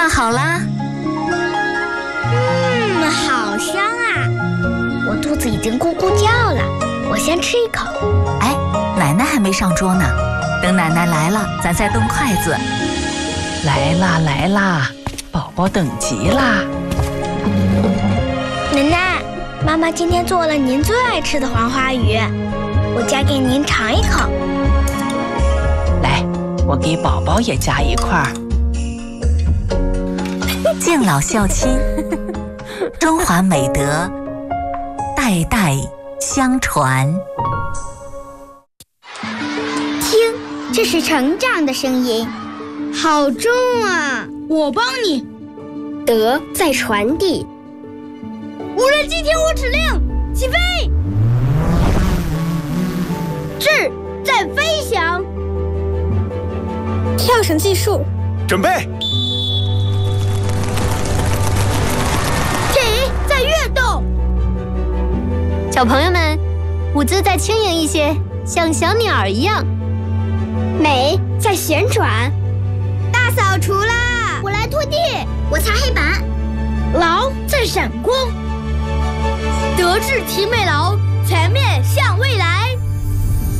饭好啦。 好香啊！我肚子已经咕咕叫了，我先吃一口。 哎，奶奶还没上桌呢，等奶奶来了，咱再动筷子。 来啦来啦，宝宝等急啦！ 奶奶，妈妈今天做了您最爱吃的黄花鱼，我夹给您尝一口。 来，我给宝宝也夹一块儿。 敬老孝亲，中华美德代代相传。 听，这是成长的声音，好重啊！ 我帮你。 德在传递。 无人机听我指令，起飞！智在飞翔。 跳绳计数， 准备。 体在跃动。 小朋友们，舞姿再轻盈一些，像小鸟一样。 美在旋转。 大扫除啦！ 我来拖地，我擦黑板。 劳在闪光。德智体美劳，全面向未来。